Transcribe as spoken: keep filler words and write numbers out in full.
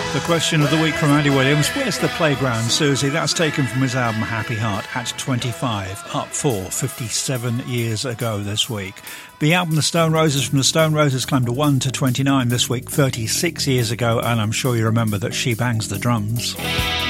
The question of the week from Andy Williams: where's the playground, Susie? That's taken from his album Happy Heart at twenty-five, up for fifty-seven years ago this week. The album The Stone Roses from the Stone Roses climbed a one to twenty-nine this week, thirty-six years ago, and I'm sure you remember that She Bangs the Drums.